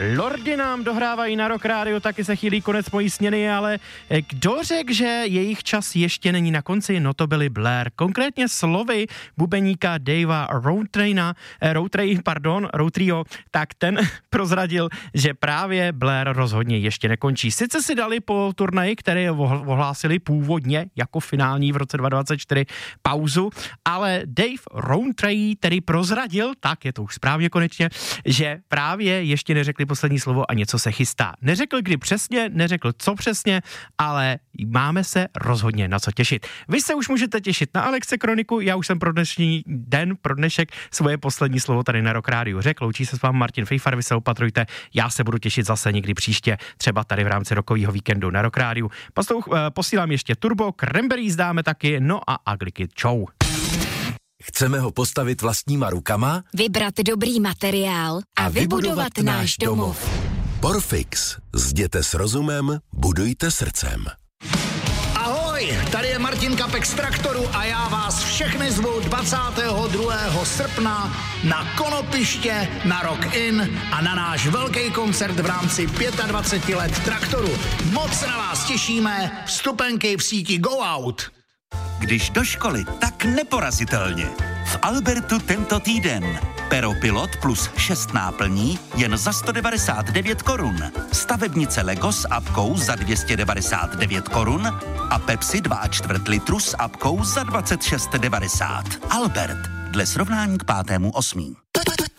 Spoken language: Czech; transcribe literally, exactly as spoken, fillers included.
Lordi nám dohrávají na Rock Radio, taky se chýlí konec mojí směny, ale kdo řekl, že jejich čas ještě není na konci? No to byli Blair. Konkrétně slovy bubeníka Davea Rowntraina, eh, Rowntree, pardon, Rowtreeho, tak ten prozradil, že právě Blair rozhodně ještě nekončí. Sice si dali po turnaji, který ohlásili původně jako finální v roce dva tisíce dvacet čtyři pauzu, ale Dave Rowntree tedy prozradil, tak je to už správně konečně, že právě ještě neřekli poslední slovo a něco se chystá. Neřekl kdy přesně, neřekl co přesně, ale máme se rozhodně na co těšit. Vy se už můžete těšit na Alexe Kroniku, já už jsem pro dnešní den, pro dnešek svoje poslední slovo tady na Rock Radio řekl. Loučí se s vámi Martin Fejfar, vy se opatrujte, já se budu těšit zase někdy příště, třeba tady v rámci rokového víkendu na Rock Radio. Poslouch, posílám ještě Turbo, Cranberries dáme taky, no a Agliky čau. Chceme ho postavit vlastníma rukama? Vybrat dobrý materiál a, a vybudovat, vybudovat náš domov. Porfix. Zděte s rozumem, budujte srdcem. Ahoj, tady je Martin Kapek z Traktoru a já vás všechny zvu dvacátého druhého srpna na Konopiště, na Rock In a na náš velký koncert v rámci dvacet pět let Traktoru. Moc se na vás těšíme, vstupenky v síti Go Out. Když do školy, tak neporazitelně. V Albertu tento týden. Pero Pilot plus šest náplní jen za sto devadesát devět korun. Stavebnice Lego s apkou za dvě stě devadesát devět korun a Pepsi dva čtvrt litru s apkou za dvacet šest devadesát. Albert. Dle srovnání k pátému osmí.